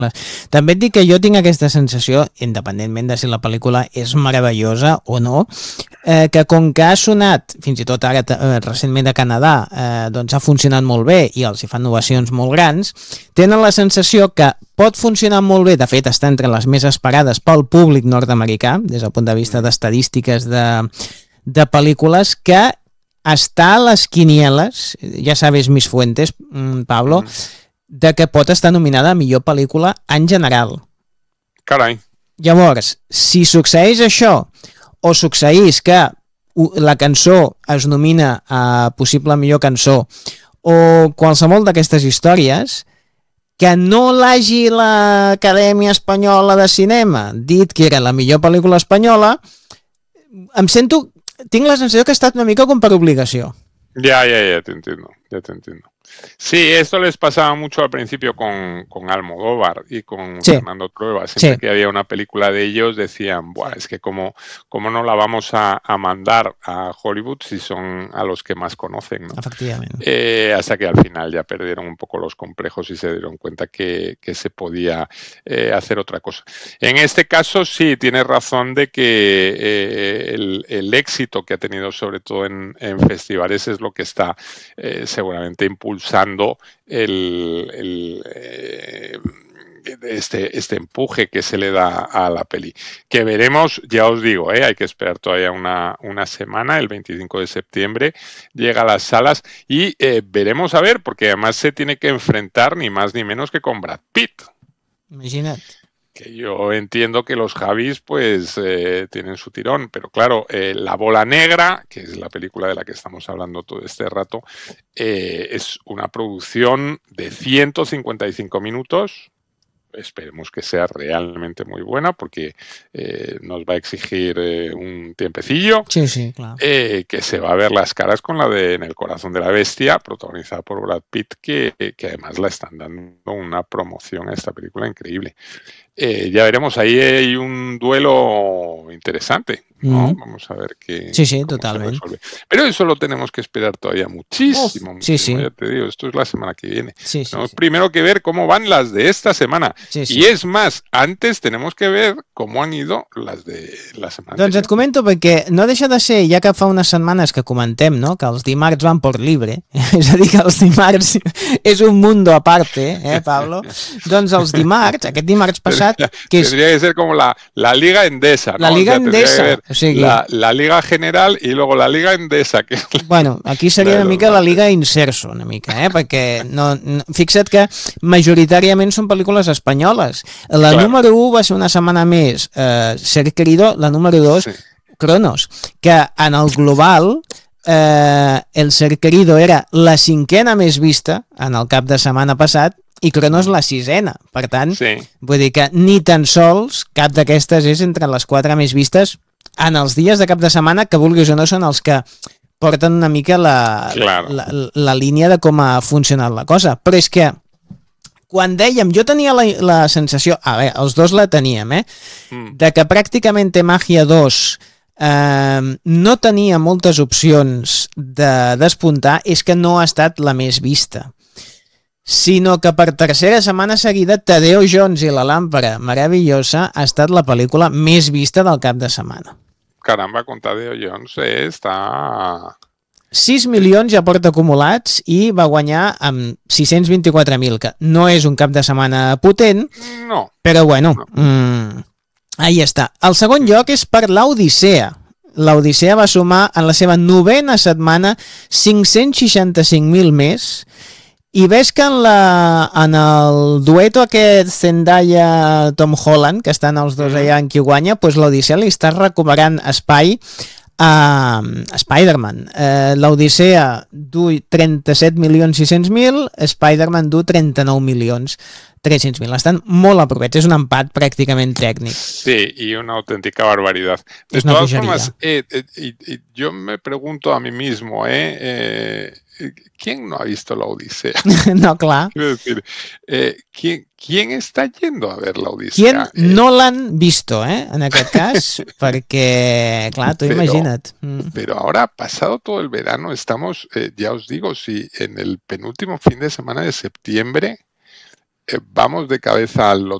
També et dic que jo tinc aquesta sensació, independentment de si la pel·lícula és meravellosa o no, que com que ha sonat, fins i tot ara recentment a Canadà, doncs ha funcionat molt bé i els hi fan ovacions molt grans, tenen la sensació que pot funcionar molt bé, de fet està entre les més esperades pel públic nord-americà, des del punt de vista d'estadístiques de pel·lícules, que està a les quinieles, ja sabes mis fuentes, Pablo, de que pot estar nominada a millor pel·lícula en general. Carai. Llavors, si succeeix això, o succeís que la cançó es nomina a possible millor cançó, o qualsevol d'aquestes històries, que no l'hagi l'Acadèmia Espanyola de Cinema dit que era la millor pel·lícula espanyola, tinc la sensació que ha estat una mica com per obligació. Ya te entiendo. Sí, esto les pasaba mucho al principio con Almodóvar y con Fernando Trueba. Siempre que había una película de ellos decían, buah, es que cómo no la vamos a mandar a Hollywood si son a los que más conocen, ¿no? Efectivamente. Hasta que al final ya perdieron un poco los complejos y se dieron cuenta que se podía hacer otra cosa. En este caso sí, tienes razón de que el éxito que ha tenido sobre todo en festivales es lo que está seguramente impulsando este empuje que se le da a la peli. Que veremos, ya os digo, hay que esperar todavía una semana, el 25 de septiembre llega a las salas y veremos a ver, porque además se tiene que enfrentar ni más ni menos que con Brad Pitt. Imagínate. Que yo entiendo que los Javis pues tienen su tirón, pero claro, La Bola Negra, que es la película de la que estamos hablando todo este rato, es una producción de 155 minutos. Esperemos que sea realmente muy buena porque nos va a exigir un tiempecillo. Sí, claro. Que se va a ver las caras con la de En el corazón de la bestia, protagonizada por Brad Pitt, que además la están dando una promoción a esta película increíble. Ya veremos, ahí hay un duelo interesante, ¿no? Vamos a ver qué totalmente. se resuelve. Pero eso lo tenemos que esperar todavía muchísimo. Ya te digo, esto es la semana que viene. Tenemos primero que ver cómo van las de esta semana. I és más, antes tenemos que ver cómo han ido las de la semana. Doncs et comento perquè no deixa de ser, ja que fa unes setmanes que comentem, no?, que els dimarts van por libre, és a dir, que els dimarts és un mundo aparte, Pablo? Doncs els dimarts, aquest dimarts passat... Tendría que ser como la Liga Endesa, ¿no? La Liga Endesa, o sigui... La Liga General i luego la Liga Endesa. Que... Bueno, aquí seria una mica la Liga Inserso, una mica, perquè fixa't que majoritàriament són pel·lícules espanyoles. La número 1 va ser una setmana més Ser Querido, la número 2 Cronos, que en el global el Ser Querido era la 5a més vista en el cap de setmana passat i Cronos la 6a. Per tant, vull dir que ni tan sols cap d'aquestes és entre les 4 més vistes en els dies de cap de setmana, que vulguis o no són els que porten una mica la línia de com ha funcionat la cosa. Però és que quan dèiem, jo tenia la sensació, els dos la teníem, de que pràcticament Magia 2 no tenia moltes opcions de despuntar, és que no ha estat la més vista, sinó que per tercera setmana seguida Tadeo Jones i la Lámpara Maravillosa ha estat la pel·lícula més vista del cap de setmana. Caramba, con Tadeo Jones està... 6 milions ja porta acumulats i va guanyar amb 624.000, que no és un cap de setmana potent, però bueno, ahí està. El segon lloc és per l'Odissea. L'Odissea va sumar en la seva 9a setmana 565.000 més, i ves que en el dueto aquest Zendaya-Tom Holland, que estan els dos allà en qui guanya, doncs l'Odissea li està recuperant espai a Spider-Man. L'Odissea du 37.600.000, Spider-Man du 39.300.000. Estan molt aprovets, és un empat pràcticament tècnic. Sí, y una auténtica barbaridad. De todas formas, yo me pregunto a mí mismo, ¿quién no ha visto la Odisea? No, clar. Quiero decir, ¿quién está yendo a ver la Odisea? ¿Quién no l'han visto, en aquest cas? Perquè, clar, tu imagina't. Pero ahora, pasado todo el verano, estamos, ya os digo, si en el penúltimo fin de semana de septiembre, vamos de cabeza al